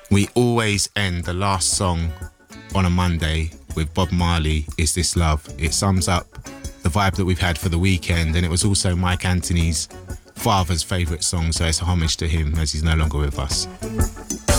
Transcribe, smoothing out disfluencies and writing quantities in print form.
We always end the last song on a Monday with Bob Marley, Is This Love? It sums up the vibe that we've had for the weekend, and it was also Mike Anthony's father's favourite song, so it's a homage to him as he's no longer with us.